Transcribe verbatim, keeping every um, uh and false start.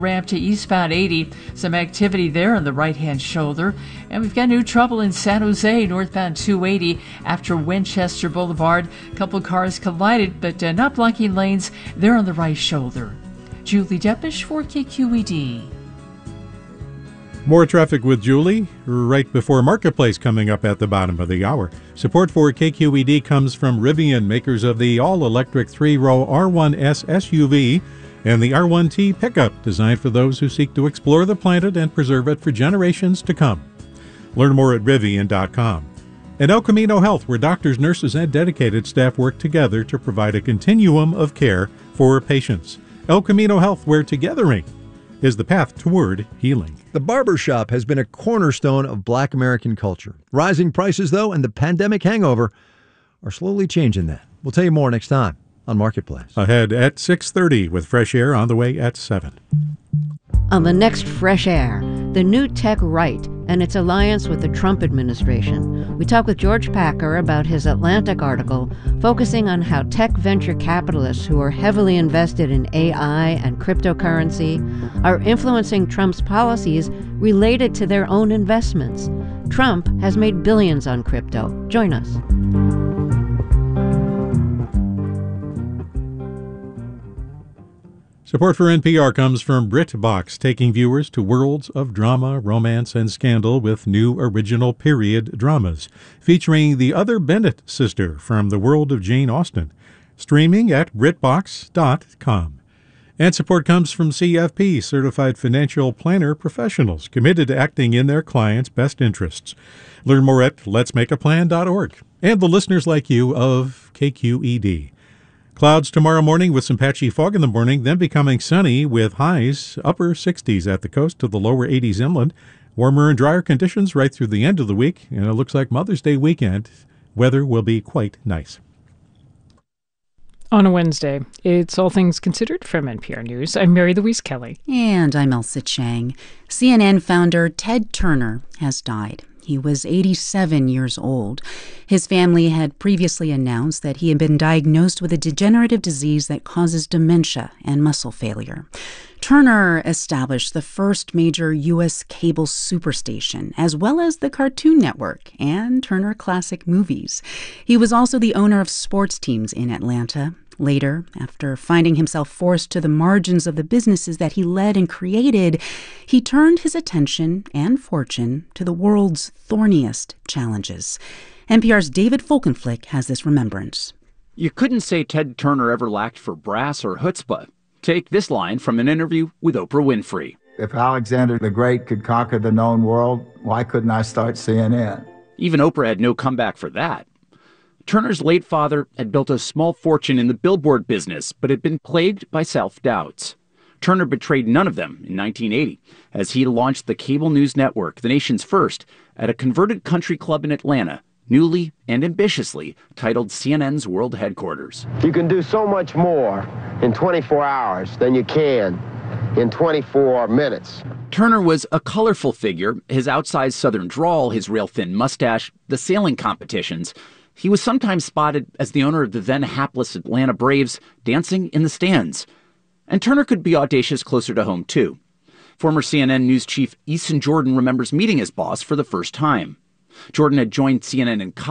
Ramp to eastbound eighty, some activity there on the right-hand shoulder. And we've got new trouble in San Jose, northbound two eighty after Winchester Boulevard. A couple cars collided, but uh, not blocking lanes there on the right shoulder. Julie Deppish for K Q E D. More traffic with Julie right before Marketplace coming up at the bottom of the hour. Support for K Q E D comes from Rivian, makers of the all-electric three-row R one S S U V and the R one T pickup, designed for those who seek to explore the planet and preserve it for generations to come. Learn more at Rivian dot com. And El Camino Health, where doctors, nurses, and dedicated staff work together to provide a continuum of care for patients. El Camino Health, where togethering is the path toward healing. The barber shop has been a cornerstone of Black American culture. Rising prices, though, and the pandemic hangover are slowly changing that. We'll tell you more next time on Marketplace. Ahead at six thirty with Fresh Air on the way at seven. On the next Fresh Air, the new tech right and its alliance with the Trump administration. We talk with George Packer about his Atlantic article focusing on how tech venture capitalists who are heavily invested in A I and cryptocurrency are influencing Trump's policies related to their own investments. Trump has made billions on crypto. Join us. Support for N P R comes from BritBox, taking viewers to worlds of drama, romance, and scandal with new original period dramas, featuring the other Bennett sister from the world of Jane Austen. Streaming at Brit Box dot com. And support comes from C F P, Certified Financial Planner Professionals, committed to acting in their clients' best interests. Learn more at lets make a plan dot org. And the listeners like you of K Q E D. Clouds tomorrow morning with some patchy fog in the morning, then becoming sunny with highs upper sixties at the coast to the lower eighties inland. Warmer and drier conditions right through the end of the week, and it looks like Mother's Day weekend. Weather will be quite nice. On a Wednesday, it's All Things Considered from N P R News. I'm Mary Louise Kelly. And I'm Elsa Chang. C N N founder Ted Turner has died. He was eighty-seven years old. His family had previously announced that he had been diagnosed with a degenerative disease that causes dementia and muscle failure. Turner established the first major U S cable superstation, as well as the Cartoon Network and Turner Classic Movies. He was also the owner of sports teams in Atlanta. Later, after finding himself forced to the margins of the businesses that he led and created, he turned his attention and fortune to the world's thorniest challenges. N P R's David Folkenflik has this remembrance. You couldn't say Ted Turner ever lacked for brass or chutzpah. Take this line from an interview with Oprah Winfrey. If Alexander the Great could conquer the known world, why couldn't I start C N N? Even Oprah had no comeback for that. Turner's late father had built a small fortune in the billboard business, but had been plagued by self-doubts. Turner betrayed none of them in nineteen eighty, as he launched the cable news network, the nation's first, at a converted country club in Atlanta, newly and ambitiously titled C N N's World Headquarters. You can do so much more in twenty-four hours than you can in twenty-four minutes. Turner was a colorful figure, his outsized southern drawl, his rail-thin mustache, the sailing competitions. He was sometimes spotted as the owner of the then hapless Atlanta Braves, dancing in the stands. And Turner could be audacious closer to home, too. Former C N N news chief Eason Jordan remembers meeting his boss for the first time. Jordan had joined C N N in college.